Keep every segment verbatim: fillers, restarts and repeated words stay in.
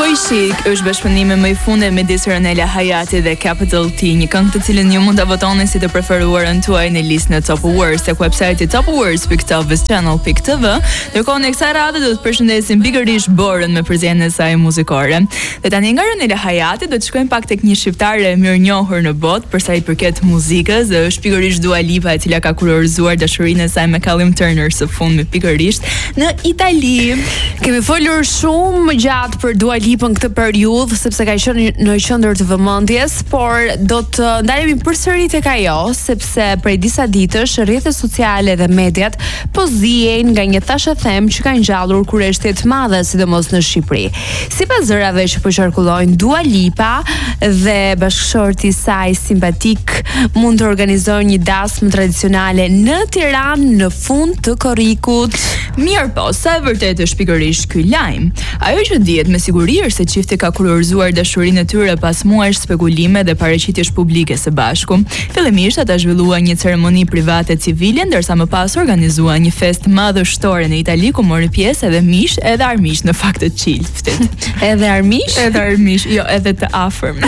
Chic është bashkëpunimi më i fundit midis Ronela Hayati dhe Capital T, një këngë të cilën ju mund ta votoni si të preferuarën tuaj në listën e Top Awards tek websajti top awards dot top channel dot t v. Ndërkohë në kësaj radhe do të përshëndesim pikërisht Borën me përzjedhjen e saj muzikore. Dhe tani nga Ronela Hayati do të shkojmë pak tek një shqiptare e mirënjohur në botë për sa i përket muzikës, dhe është pikërisht Dua Lipa, e cila ka kurorzuar dashurinë e saj me Callum Turner së fundmi pikërisht në Itali. Kemi folur shumë gjatë për Dua Lipa në këtë periudhë sepse ka qenë në qendër të vëmendjes, por do të ndalemi përsëri tek ajo sepse prej disa ditësh rrjetet sociale dhe mediat po zihen nga një thashë them që ka ngjallur kurështje të madhe sidomos në Shqipëri. Sipas zërave që po qarkullojnë, Dua Lipa dhe bashkëshorti i saj simpatik mund të organizojnë një dasmë tradicionale në Tiranë në fund të korrikut. Mirë po, sa e vërtetë është pikërisht ky lajm? Ajo që dihet me siguri është se çifti ka kurorzuar dashurinë e tyre pas muajsh spekulime dhe paraqitjesh publike së bashku. Fillimisht ata zhvilluan një ceremoni private civile, ndërsa më pas organizuan një festë madhështore në Itali ku mori pjesë edhe mish, edhe armish në fakt të çiftit. Edhe armish? Edhe armish, jo, edhe të afërm.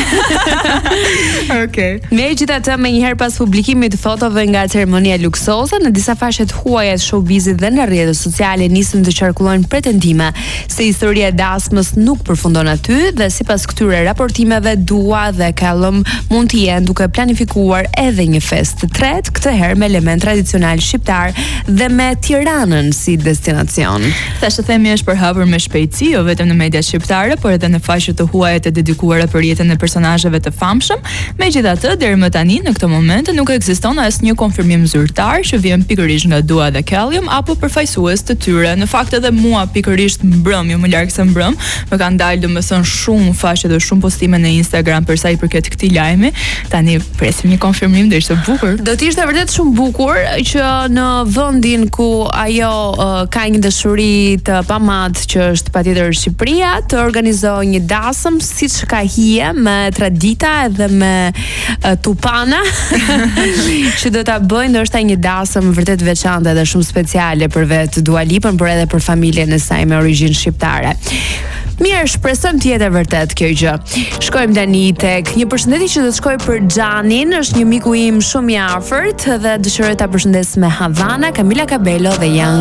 Okej. Okay. Megjithatë, më njëherë pas publikimit të fotove nga ceremonia luksoze në disa faqe të huaja të showbizit dhe në rrjetet sociale nisën të qarkullojnë pretendime se historia e dasmës nuk përfundon aty, dhe sipas këtyre raportimeve Dua dhe Callum mund të jenë duke planifikuar edhe një festë të tretë, këtë herë me element tradicional shqiptar dhe me Tiranën si destinacion. Tash të themi është përhapur me shpejtësi jo vetëm në mediat shqiptare, por edhe në faqet të huaja të dedikuara për jetën e personazheve të famshëm. Megjithatë, deri më tani në këtë moment nuk ekziston asnjë konfirmim zyrtar që vjen pikërisht nga Dua dhe Callum apo përfaqësues të tyre. Në fakt edhe mua pikërisht mbrëm, jo më larg se mbrëm, më kanë dalë domethënë shumë faqe dhe shumë postime në Instagram për sa i përket këtij lajmi. Tani presim një konfirmim, do ishte bukur. Do të ishte vërtet shumë bukur që në vendin ku ajo uh, ka një dashuri të pamat që është patjetër Shqipëria, të organizojë një dasëm siç ka hije me tradita edhe me uh, tupana që do ta bëjnë ndoshta një dasëm vërtet veçantë dhe shumë speciale për vetë Dua Lipën, por edhe për familjen e saj me origjinë shqiptare. Mirë, shpresojmë të jetë e vërtet kjo gjë. Shkojmë tani tek një përshëndetje që do të shkoj për Xhanin, është një miku im shumë i afërt dhe dëshiroj ta përshëndes me Havana, Camila Cabello dhe Young